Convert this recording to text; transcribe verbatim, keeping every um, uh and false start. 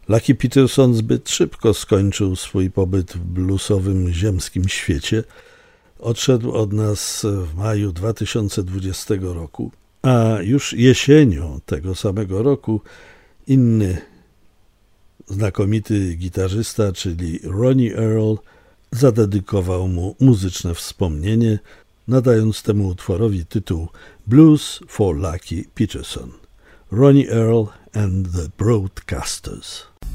Lucky Peterson zbyt szybko skończył swój pobyt w bluesowym ziemskim świecie. Odszedł od nas w maju dwa tysiące dwudziestego roku, a już jesienią tego samego roku inny znakomity gitarzysta, czyli Ronnie Earl, zadedykował mu muzyczne wspomnienie, nadając temu utworowi tytuł Blues for Lucky Peterson. Ronnie Earl and the Broadcasters.